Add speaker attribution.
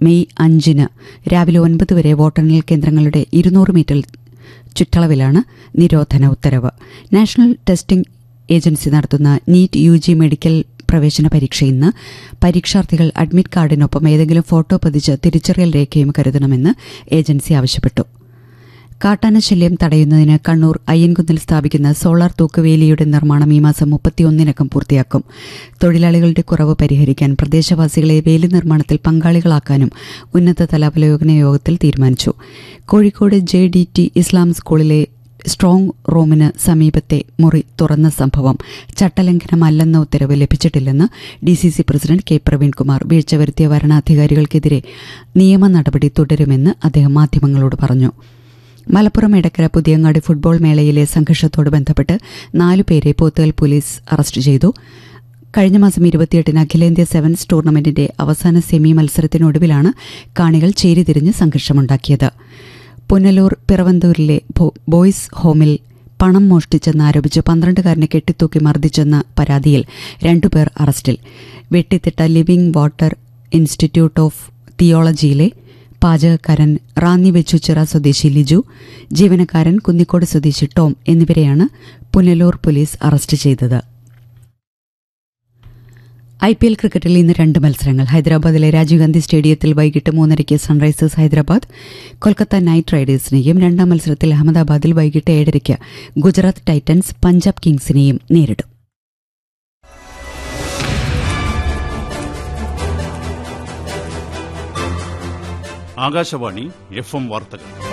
Speaker 1: May 5 രാവിലെ 9 വരെ വോട്ടെണ്ണൽ കേന്ദ്രങ്ങളുടെ 200 മീറ്റർ ചുറ്റളവിലാണ് നിരോധന ഉത്തരവ്. നാഷണൽ ടെസ്റ്റിംഗ് ഏജൻസി നടത്തുന്ന നീറ്റ് UG മെഡിക്കൽ പ്രവേശന പരീക്ഷ ഇന്ന്. പരീക്ഷാർത്ഥികൾ അഡ്മിറ്റ് കാർഡിനൊപ്പം ഏതെങ്കിലും ഫോട്ടോ പതിച്ച് തിരിച്ചറിയൽ രേഖയും കരുതണമെന്ന് ഏജൻസി ആവശ്യപ്പെട്ടു. കാട്ടാന ശല്യം തടയുന്നതിന് കണ്ണൂർ അയ്യൻകുന്നിൽ സ്ഥാപിക്കുന്ന സോളാർ തൂക്കുവേലിയുടെ നിർമ്മാണം ഈ മാസം 31 പൂർത്തിയാക്കും. തൊഴിലാളികളുടെ കുറവ് പരിഹരിക്കാൻ പ്രദേശവാസികളെ വേലി നിർമ്മാണത്തിൽ പങ്കാളികളാക്കാനും ഉന്നതതല അവലോകന യോഗത്തിൽ തീരുമാനിച്ചു. കോഴിക്കോട് JDT ഇസ്ലാം സ്കൂളിലെ സ്ട്രോങ് റൂമിന് സമീപത്തെ മുറി തുറന്ന സംഭവം ചട്ടലംഘനമല്ലെന്ന ഉത്തരവ് ലഭിച്ചിട്ടില്ലെന്ന് DCC പ്രസിഡന്റ് K. പ്രവീൺകുമാർ. വീഴ്ച വരുത്തിയ വരണാധികാരികൾക്കെതിരെ നിയമ നടപടി തുടരുമെന്ന് അദ്ദേഹം മാധ്യമങ്ങളോട് പറഞ്ഞു. മലപ്പുറം എടക്കര പുതിയങ്ങാടി ഫുട്ബോൾ മേളയിലെ സംഘർഷത്തോട് ബന്ധപ്പെട്ട് 4 പേരെ പോത്തുകൽ പോലീസ് അറസ്റ്റ് ചെയ്തു. കഴിഞ്ഞ മാസം 28 അഖിലേന്ത്യാ സെവൻസ് ടൂർണമെന്റിന്റെ അവസാന സെമി മത്സരത്തിനൊടുവിലാണ് കാണികൾ ചേരിതിരിഞ്ഞ് സംഘർഷമുണ്ടാക്കിയത്. പുനലൂർ പിറവന്തൂരിലെ ബോയ്സ് ഹോമിൽ പണം മോഷ്ടിച്ചെന്നാരോപിച്ച് 12കാരനെ കെട്ടിത്തൂക്കി മർദ്ദിച്ചെന്ന പരാതിയിൽ 2 പേർ അറസ്റ്റിൽ. വെട്ടിത്തിട്ട living water institute of തിയോളജിയിലെ പാചകക്കാരൻ Ranni Vechoochira സ്വദേശി ലിജു, ജീവനക്കാരൻ കുന്നിക്കോട് സ്വദേശി ടോം എന്നിവരെയാണ് പുനലൂർ പോലീസ് അറസ്റ്റ് ചെയ്തത്. IPL ക്രിക്കറ്റിൽ ഇന്ന് 2 മത്സരങ്ങൾ. ഹൈദരാബാദിലെ രാജീവ് ഗാന്ധി സ്റ്റേഡിയത്തിൽ വൈകിട്ട് 3:30 സൺറൈസേഴ്സ് ഹൈദരാബാദ് കൊൽക്കത്ത നൈറ്റ് റൈഡേഴ്സിനെയും, 2ാം മത്സരത്തിൽ അഹമ്മദാബാദിൽ വൈകിട്ട് 7:30 ഗുജറാത്ത് ടൈറ്റൻസ് പഞ്ചാബ് കിങ്സിനെയും നേരിടും.
Speaker 2: ആകാശവാണി FM വാർത്തകൾ.